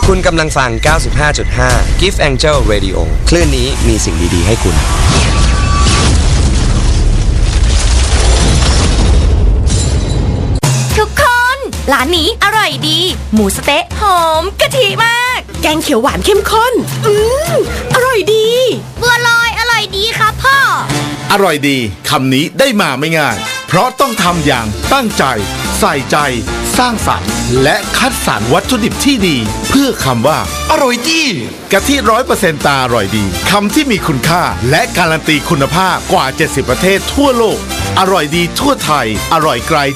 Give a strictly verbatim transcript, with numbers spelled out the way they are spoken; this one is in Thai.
คุณกำลังฟัง เก้าสิบห้าจุดห้า Gift Angel Radio คลื่นนี้มีสิ่งดีๆให้คุณทุกคนร้านนี้อร่อยดีหมูสะเต๊ะหอมกะทิมากแกงเขียวหวานเข้มข้นอืมอร่อยดีบัวลอยอร่อยดีครับพ่ออร่อยดีคำนี้ได้มาไม่ง่ายเพราะต้องทำอย่างตั้งใจใส่ใจสร้างสรรค์และคัดสรรวัตถุดิบที่ดีเพื่อคำว่าอร่อยดีกะทิร้อยเปอร์เซ็นต์ตาอร่อยดีคำที่มีคุณค่าและการันตีคุณภาพกว่าเจ็ดสิบประเทศทั่วโลกอร่อยดีทั่วไทยอร่อยไกล